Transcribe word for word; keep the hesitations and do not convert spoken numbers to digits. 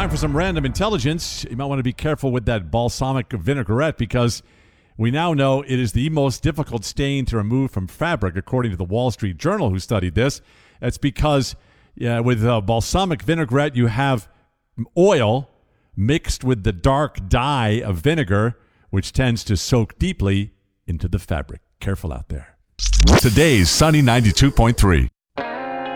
time for some random intelligence. You might want to be careful with that balsamic vinaigrette because we now know it is the most difficult stain to remove from fabric, according to the Wall Street Journal, who studied this. That's because yeah, with uh, balsamic vinaigrette, you have oil mixed with the dark dye of vinegar, which tends to soak deeply into the fabric. Careful out there. Today's Sunny ninety-two point three.